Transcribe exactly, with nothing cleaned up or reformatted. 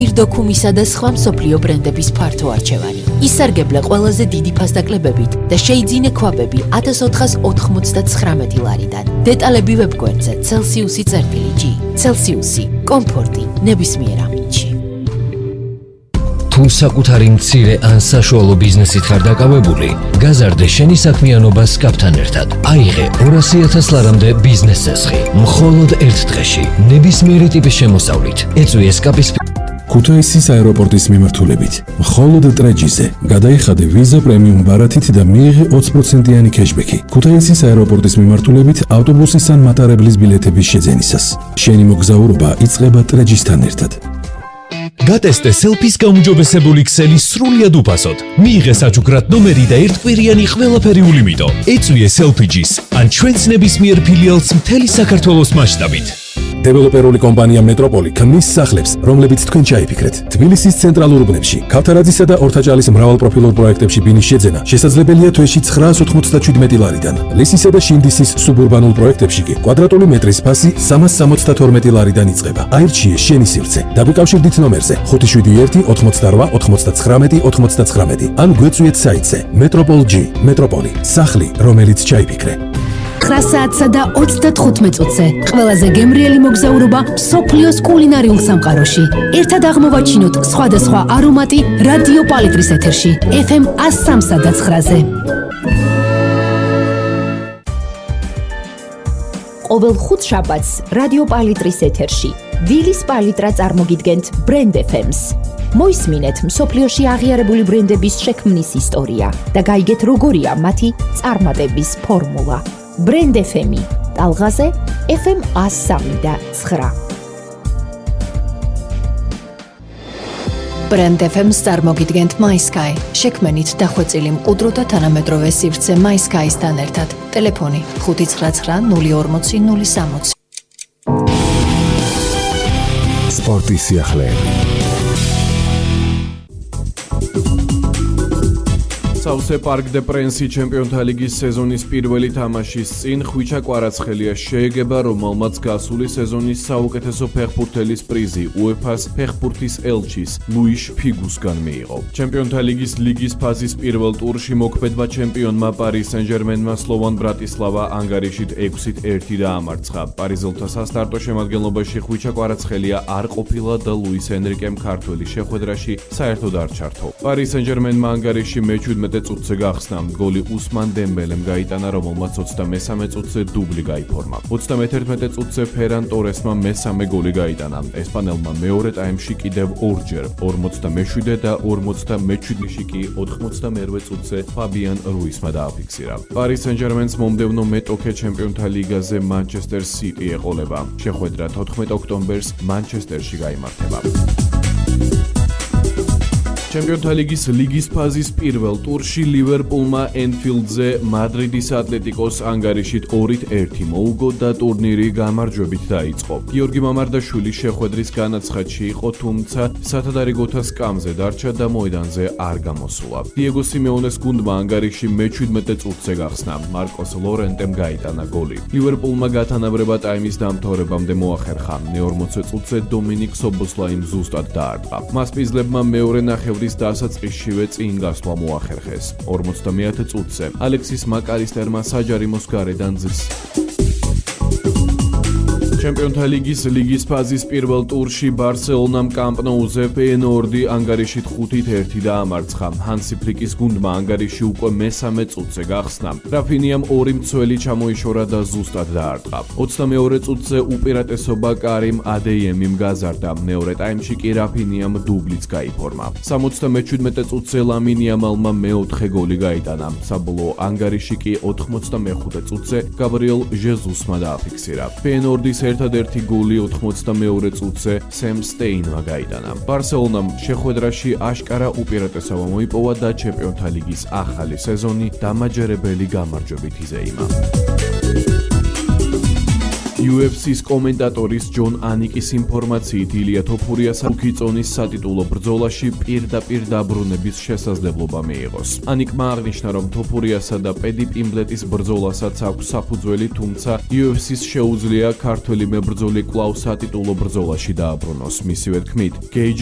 დოკუმისა და სხვა მსოფლიო ბრენდების ფართო არჩევანი. ისარგებლე ყველაზე დიდი ფასდაკლებებით და შეიძინე ქვაბები ათას ოთხას ოთხმოცდათხრამეტი ლარიდან. დეტალები ვებგვერდზე Celsius-ი წერტილი G. Celsius-ი, კომფორტი ნებისმიერ ამინდში. თუ საკუთარი მცირე ან საშუალო ბიზნესით ხარ დაკავებული, გაზარდე შენი საქმიანობა სკაპთან ერთად. აიღე ორასი ათას ლარამდე ბიზნეს წესხი, მხოლოდ ერთ დღეში, ნებისმიერი ტიპის შემოსავლით. ეწვიე სკაპის ქუთაისის აეროპორტის მიმართულებით. მხოლოდ ტრეჯიზე გადაიხადე ვიზა პრემიუმ ბარათით და მიიღე ოცი პროცენტიანი ქეშბექი. ქუთაისის აეროპორტის მიმართულებით ავტობუსის ან მატარებლის ბილეთების შეძენისას. შენი მოგზაურობა იწყება ტრეჯისთან ერთად. გატესტე სელფის გაუმჯობესებული ქსელი სრულიად უფასოდ. მიიღე საჩუქრად ნომერი და ერთკვირიანი ყველაფერი ულიმიტო. ეწვიე სელფიჯის ან ჩვენს ნებისმიერ ფილიალს მთელი საქართველოს მასშტაბით. დეველოპერული კომპანია მეტროპოლი ქმნის სახლებს, რომლებიც თქვენ ჩაიფიქრეთ. თბილისის ცენტრალურ უბნებში, ქავთარაძისა და ორთაჭალის მრავალპროფილურ პროექტებში ბინის შეძენა შესაძლებელია თვეში ცხრაას ოთხმოცდაშვიდმეტი ლარიდან. ლისისა და შინდისის სუბურბანულ პროექტებში კი კვადრატული მეტრის ფასი სამას სამოცდათორმეტი ლარიდან იწყება. აირჩიე შენი სივრცე. დაგვიკავშირდით ნომერზე ხუთი შვიდი ერთი ოთხმოცდარვა ოთხმოცდაცხრამეტი ოთხმოცდაცხრამეტი ან გვეწვიეთ საიტზე Metropol G. მეტროპოლი, სახლი, რომელიც ჩაიფიქრე. ცხრა საათსა და ოცდათხუთმეტ წუთზე ყველაზე გემრიელი მოგზაურობა მსოფლიოს კულინარიულ სამყაროში. ერთად აღმოვაჩინოთ სხვადასხვა არომატი რადიო პალიტრის ეთერში F M one oh three და nine-ზე. ყოველ ხუთ შაბათს რადიო პალიტრის ეთერში ვილის პალიტრა წარმოგიდგენთ ბრენდ F M-ს. მოისმინეთ მსოფლიოში აღიარებული ბრენდების შექმნის ისტორია და გაიგეთ როგორია მათი წარმატების ფორმულა. ბრენდ F M-ი ტალღაზე F M one oh three და nine. ბრენდ F M-ს წარმოგიდგენთ MySky. შექმენით დახვეწილი მყუდრო და თანამედროვე სივრცე MySky-სთან ერთად. ტელეფონი ხუთი ცხრა ცხრა ნული ორმოცი ნული სამოცი. სპორტის სიახლეები. Sauce Park de Prince ჩემპიონთა ლიგის სეზონის პირველი თამაშის წინ ხვიჩა კვარაცხელია შეეგება, რომელმაც გასული სეზონის საუკეთესო ფეხბურთელის პრიზი UEFA-ს ფეხბურთის ელჩის ლუიშ ფიგუსგან მიიღო. ჩემპიონთა ლიგის ლიგის ფაზის პირველ ტურში მოქმედმა ჩემპიონმა Paris Saint-Germain-მა სლოვან ბრატისლავა ანგარიშით ექვსით ერთი დაამარცხა. პარიზელთა სასტარტო შემადგენლობაში ხვიჩა კვარაცხელია არ ყოფილა და ლუის ენრიკემ ქართველი შეხვედრაში საერთოდ არ ჩართო. Paris Saint-Germain-მა ანგარიში მეჩვიდმეტე წუთზე გახსნა. გოლი უსმან დემბელემ გაიტანა, რომელმაც ოცდამესამე წუთზე დუბლი გაიფორმა. ოცდამეთერთმეტე წუთზე ფერან ტორესმა მესამე გოლი გაიტანა. ესპანელმა მეორე ტაიმში კიდევ ორჯერ ორმოცდამეშვიდე და ორმოცდამეჩვიდეში კი ოთხმოცდამერვე წუთზე ფაბიან რუისმა დააფიქსირა. Paris Saint-Germain-ს მომდევნო მეტოქე ჩემპიონთა ლიგაზე Manchester City ეყოლება. შეხვედრა თოთხმეტ ოქტომბერს Manchester-ში გაიმართება. ჩემპიონთა ლიგის ლიგის ფაზის პირველ ტურში ლივერპულმა Enfield-ზე მადრიდის ატლეტიკოს ანგარიშით ორით ერთი მოუგო და ტურნირი გამარჯვებით დაიწყო. გიორგი მამარდაშვილი შეხვედრის განაცხადში იყო, თუმცა სათადარი გოთა სკამზე დარჩა და მოედანზე არ გამოსულა. დიეგო სიმეონეს გუნდმა ანგარიში მეჩვიდმეტე წუთზე გახსნა. მარკოს ლორენტემ გაიტანა გოლი. ლივერპულმა გათანაბრება ტაიმის დამთავრებამდე მოახერხა. მეორმოცე წუთზე დომინიკ სობოსლაიმ ზუსტად დაარტყა. მასპინძლებმა მეორე ნახევრის დასაწყისშივე წინ გასვლა მოახერხეს. ორმოცდამეათე წუთზე ალექსის მაკალისტერმა საჯარიმოს გარედან ძს ჩემპიონთა ლიგის ლიგის ფაზის პირველ ტურში ბარსელონამ კამპ ნოუზე ფეიენორდი ანგარიშით ხუთით ერთი დაამარცხა. ჰანსი ფლიკის გუნდმა ანგარიში უკვე მესამე წუთზე გახსნა. რაფინიამ ორი მცველი ჩამოიშორა და ზუსტად დაარტყა. ოცდამეორე წუთზე უპირატესობა კარიმ ადეიემიმ გაზარდა. მეორე ტაიმში კი რაფინიამ დუბლიც გაიფორმა. სამოცდამეჩვიდმეტე წუთზე ლამინ იამალმა მეოთხე გოლი გაიტანა. საბოლოო ანგარიში კი ოთხმოცდამეხუთე წუთზე გაბრიელ ჟეზუსმა დააფიქსირა. ფეიენორდის ერთადერთი გოლი ოთხმოცდამეორე წუთზე სემ სტეინმა გაიტანა. ბარსელონამ შეხვედრაში აშკარა უპირატესობა მოიპოვა და ჩემპიონთა ლიგის ახალი სეზონი დამაჯერებელი გამარჯვებით იზეიმა. U F C-ს კომენტატორის ჯონ ანიკის ინფორმაციით ილია თოფურიას უკიწონის სატიტულო ბრძოლაში პირდაპირ დაბრუნების შესაძლებლობა მიიღოს. ანიკმა აღნიშნა, რომ თოფურიასა და პედი პიმბლეტის ბრძოლასაც აქვს საფუძველი, თუმცა U F C-ს შეუძლია ქართველი მებრძოლი კვლავ სატიტულო ბრძოლაში დააბრუნოს. მისივე თქმით,